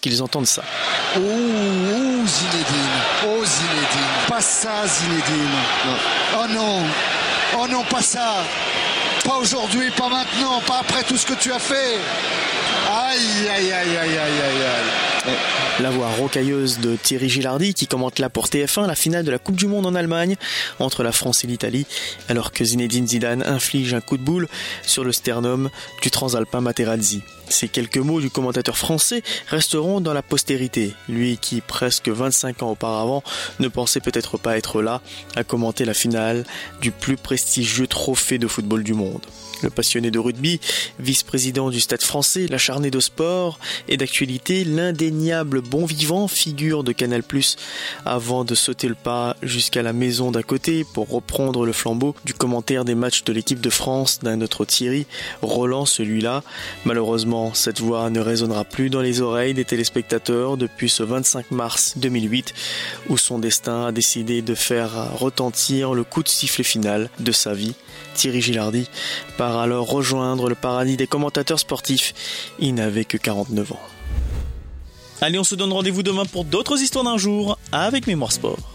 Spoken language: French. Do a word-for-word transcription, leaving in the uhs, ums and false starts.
lorsqu'ils entendent ça. Oh, oh Zinedine, oh Zinedine, pas ça Zinedine. Non. Oh non, oh non, pas ça. Pas aujourd'hui, pas maintenant, pas après tout ce que tu as fait. Aïe, aïe, aïe, aïe, aïe, aïe, aïe. La voix rocailleuse de Thierry Gilardi qui commente là pour T F un la finale de la Coupe du Monde en Allemagne entre la France et l'Italie, alors que Zinedine Zidane inflige un coup de boule sur le sternum du transalpin Materazzi. Ces quelques mots du commentateur français resteront dans la postérité, lui qui, presque vingt-cinq ans auparavant, ne pensait peut-être pas être là à commenter la finale du plus prestigieux trophée de football du monde. Le passionné de rugby, vice-président du Stade français, l'acharné de sport et d'actualité, l'indéniable bon vivant, figure de Canal plus, avant de sauter le pas jusqu'à la maison d'à côté pour reprendre le flambeau du commentaire des matchs de l'équipe de France d'un autre Thierry, Roland celui-là. Malheureusement, cette voix ne résonnera plus dans les oreilles des téléspectateurs depuis ce vingt-cinq mars deux mille huit, où son destin a décidé de faire retentir le coup de sifflet final de sa vie. Thierry Gilardi part alors rejoindre le paradis des commentateurs sportifs. Il n'avait que quarante-neuf ans. Allez, on se donne rendez-vous demain pour d'autres histoires d'un jour avec Mémoire Sport.